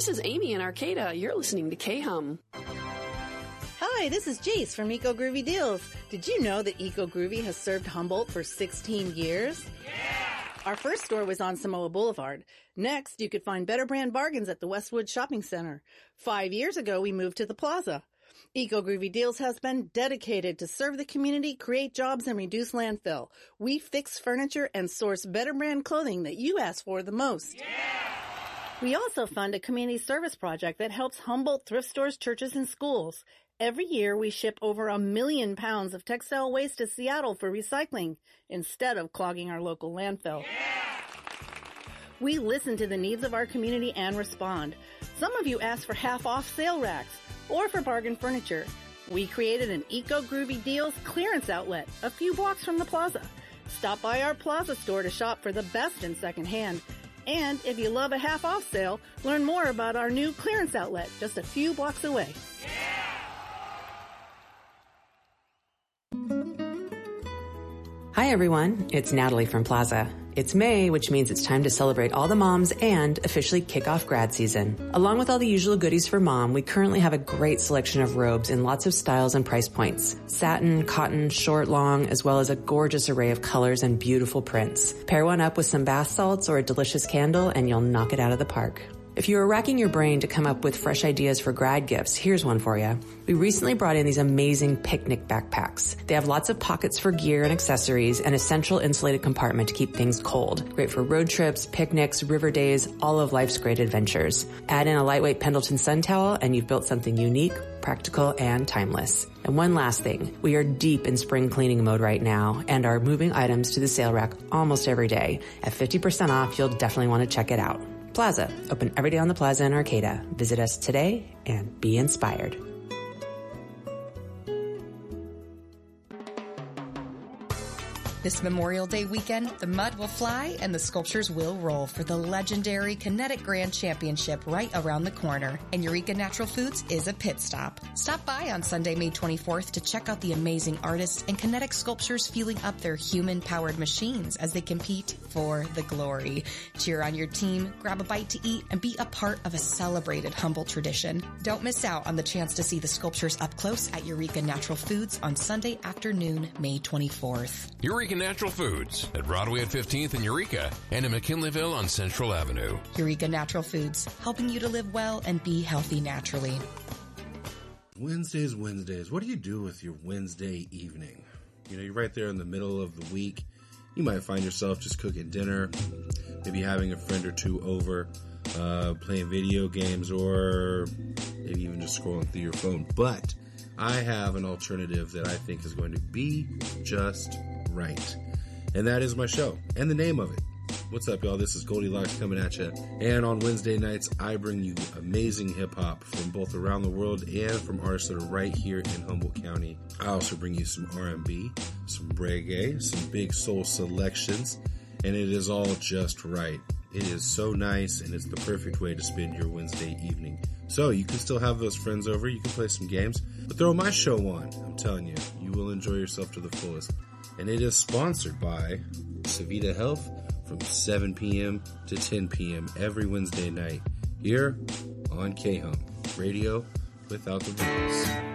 This is Amy in Arcata. You're listening to K-Hum. Hi, this is Jace from Eco Groovy Deals. Did you know that Eco Groovy has served Humboldt for 16 years? Yeah! Our first store was on Samoa Boulevard. Next, you could find better brand bargains at the Westwood Shopping Center. 5 years ago, we moved to the Plaza. Eco Groovy Deals has been dedicated to serve the community, create jobs, and reduce landfill. We fix furniture and source better brand clothing that you ask for the most. Yeah! We also fund a community service project that helps Humboldt thrift stores, churches, and schools. Every year, we ship over 1 million pounds of textile waste to Seattle for recycling instead of clogging our local landfill. Yeah! We listen to the needs of our community and respond. Some of you ask for half-off sale racks or for bargain furniture. We created an Eco Groovy Deals clearance outlet a few blocks from the Plaza. Stop by our Plaza store to shop for the best in secondhand. And if you love a half-off sale, learn more about our new clearance outlet just a few blocks away. Hi everyone, it's Natalie from Plaza. It's May, which means it's time to celebrate all the moms and officially kick off grad season. Along with all the usual goodies for mom, we currently have a great selection of robes in lots of styles and price points. Satin, cotton, short, long, as well as a gorgeous array of colors and beautiful prints. Pair one up with some bath salts or a delicious candle and you'll knock it out of the park. If you are racking your brain to come up with fresh ideas for grad gifts, here's one for you. We recently brought in these amazing picnic backpacks. They have lots of pockets for gear and accessories and a central insulated compartment to keep things cold. Great for road trips, picnics, river days, all of life's great adventures. Add in a lightweight Pendleton sun towel and you've built something unique, practical, and timeless. And one last thing. We are deep in spring cleaning mode right now and are moving items to the sale rack almost every day. At 50% off, you'll definitely want to check it out. Plaza, open every day on the Plaza in Arcata. Visit us today and be inspired. This Memorial Day weekend, the mud will fly and the sculptures will roll for the legendary Kinetic Grand Championship right around the corner. And Eureka Natural Foods is a pit stop. Stop by on Sunday, May 24th to check out the amazing artists and Kinetic sculptures fueling up their human-powered machines as they compete for the glory. Cheer on your team, grab a bite to eat, and be a part of a celebrated Humboldt tradition. Don't miss out on the chance to see the sculptures up close at Eureka Natural Foods on Sunday afternoon, May 24th. Eureka Natural Foods at Broadway at 15th in Eureka and in McKinleyville on Central Avenue. Eureka Natural Foods, helping you to live well and be healthy naturally. Wednesdays. What do you do with your Wednesday evening? You know, you're right there in the middle of the week. You might find yourself just cooking dinner, maybe having a friend or two over, playing video games, or maybe even just scrolling through your phone. But I have an alternative that I think is going to be just right. And that is my show and the name of it. What's up, y'all? This is Goldilocks coming at you. And on Wednesday nights, I bring you amazing hip-hop from both around the world and from artists that are right here in Humboldt County. I also bring you some R&B, some reggae, some big soul selections, and it is all just right. It is so nice, and it's the perfect way to spend your Wednesday evening. So you can still have those friends over, you can play some games, but throw my show on. I'm telling you, you will enjoy yourself to the fullest. And it is sponsored by Savita Health from 7 p.m. to 10 p.m. every Wednesday night here on K-Hum, radio without the rules.